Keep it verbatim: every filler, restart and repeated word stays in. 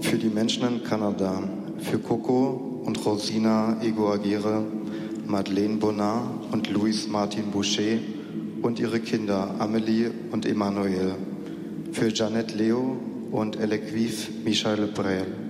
Für die Menschen in Kanada, für Coco und Rosina Egoagere, Madeleine Bonnard und Louis Martin Boucher und ihre Kinder Amelie und Emmanuel. Für Janet Leo und Elequiv Michael Brel.